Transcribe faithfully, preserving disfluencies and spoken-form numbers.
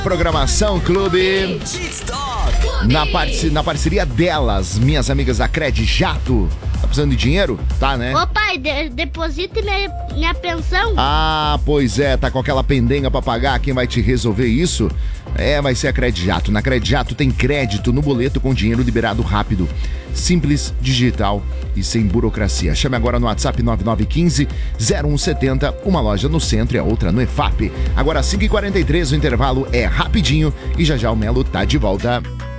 Programação Clube. Na, parce... na parceria delas, minhas amigas da Cred Jato. Tá precisando de dinheiro? Tá, né? Ô pai, de deposite minha, minha pensão. Ah, pois é, tá com aquela pendenga pra pagar. Quem vai te resolver isso? É, vai ser a Cred Jato. Na Cred Jato tem crédito no boleto com dinheiro liberado rápido. Simples, digital e sem burocracia. Chame agora no WhatsApp nove nove um cinco, zero um sete zero, uma loja no centro e a outra no E F A P. Agora cinco e quarenta e três, o intervalo é rapidinho e já já o Melo tá de volta.